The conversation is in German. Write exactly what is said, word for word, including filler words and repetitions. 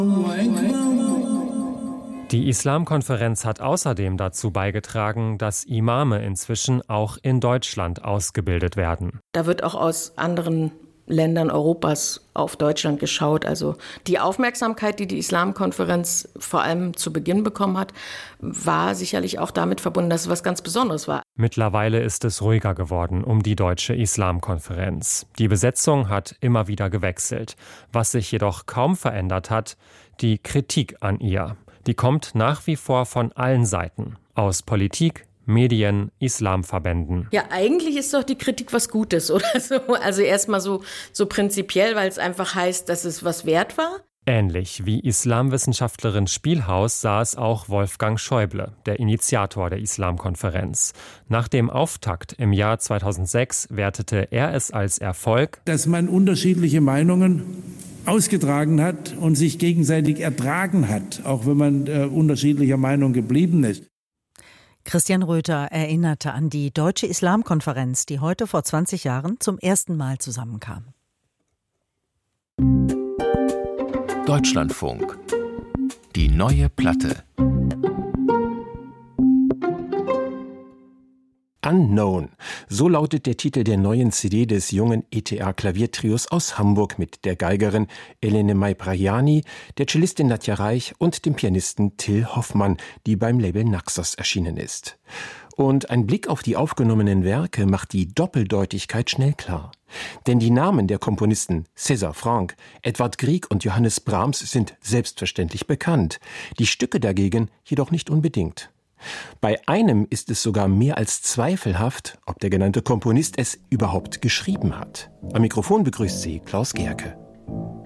Die Islamkonferenz hat außerdem dazu beigetragen, dass Imame inzwischen auch in Deutschland ausgebildet werden. Da wird auch aus anderen Ländern Europas auf Deutschland geschaut. Also die Aufmerksamkeit, die die Islamkonferenz vor allem zu Beginn bekommen hat, war sicherlich auch damit verbunden, dass es was ganz Besonderes war. Mittlerweile ist es ruhiger geworden um die Deutsche Islamkonferenz. Die Besetzung hat immer wieder gewechselt. Was sich jedoch kaum verändert hat, die Kritik an ihr. Die kommt nach wie vor von allen Seiten. Aus Politik, Medien, Islamverbänden. Ja, eigentlich ist doch die Kritik was Gutes, oder so. Also erstmal so, so prinzipiell, weil es einfach heißt, dass es was wert war. Ähnlich wie Islamwissenschaftlerin Spielhaus sah es auch Wolfgang Schäuble, der Initiator der Islamkonferenz. Nach dem Auftakt im Jahr zweitausendsechs wertete er es als Erfolg, dass man unterschiedliche Meinungen ausgetragen hat und sich gegenseitig ertragen hat, auch wenn man äh, unterschiedlicher Meinung geblieben ist. Christian Röther erinnerte an die Deutsche Islamkonferenz, die heute vor zwanzig Jahren zum ersten Mal zusammenkam. Deutschlandfunk. Die neue Platte. Unknown. So lautet der Titel der neuen C D des jungen E T A-Klaviertrios aus Hamburg mit der Geigerin Elene Mai-Brajani, der Cellistin Nadja Reich und dem Pianisten Till Hoffmann, die beim Label Naxos erschienen ist. Und ein Blick auf die aufgenommenen Werke macht die Doppeldeutigkeit schnell klar. Denn die Namen der Komponisten César Franck, Edvard Grieg und Johannes Brahms sind selbstverständlich bekannt, die Stücke dagegen jedoch nicht unbedingt. Bei einem ist es sogar mehr als zweifelhaft, ob der genannte Komponist es überhaupt geschrieben hat. Am Mikrofon begrüßt Sie Klaus Gerke.